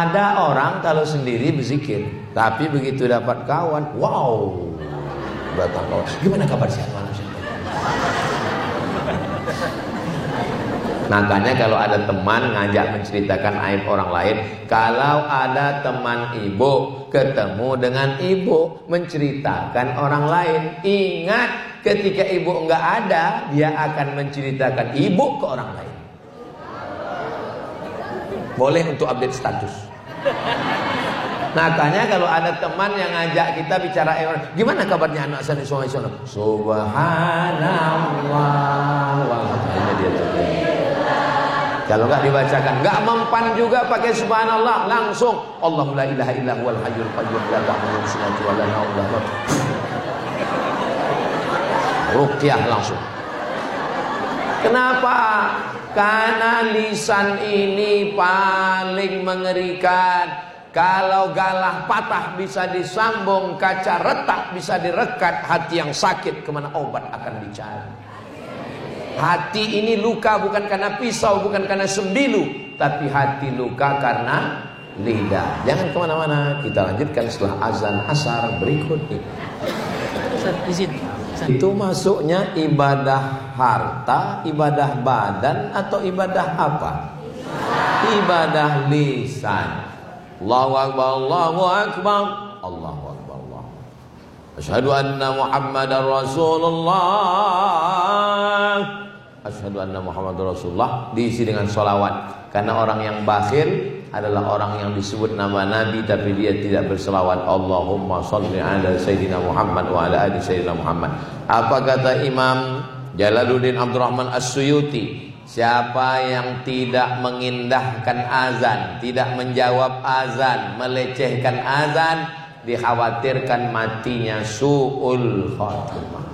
Ada orang kalau sendiri berzikir, tapi begitu dapat kawan, wow, datang kawan, gimana kabar sehat malam sehat? Makanya kalau ada teman ngajak menceritakan aib orang lain, kalau ada teman ibu ketemu dengan ibu menceritakan orang lain, ingat ketika ibu enggak ada, dia akan menceritakan ibu ke orang lain. Boleh untuk update status. Makanya kalau ada teman yang ngajak kita bicara gimana kabarnya anak saya di sana? Subhanallah. Ini dia tuh. Kalau enggak dibacakan, enggak mempan juga pakai subhanallah, langsung Allahu la ilaha illa huwal hayyul qayyum la ta'khudhuhu sinatun wa la nawm. Ruqyah langsung. Kenapa? Karena lisan ini paling mengerikan. Kalau galah patah bisa disambung, kaca retak bisa direkat, hati yang sakit kemana obat akan dicari. Hati ini luka bukan karena pisau, bukan karena sembilu, tapi hati luka karena lidah. Jangan kemana-mana, kita lanjutkan setelah azan asar berikut ini. Itu masuknya ibadah harta, ibadah badan, atau ibadah apa? Ibadah lisan. Allahu Akbar, Allahu Akbar, Allahu Akbar, Allah. Asyhadu anna Muhammadar Rasulullah. Asyhadu anna Muhammadar Rasulullah. Diisi dengan sholawat. Karena orang yang bakhil adalah orang yang disebut nama Nabi tapi dia tidak berselawat. Allahumma sholli ala Sayyidina Muhammad wa ala ali Sayyidina Muhammad. Apa kata Imam Jalaluddin Abdurrahman As-Suyuti? Siapa yang tidak mengindahkan azan, tidak menjawab azan, melecehkan azan, dikhawatirkan matinya su'ul khatimah.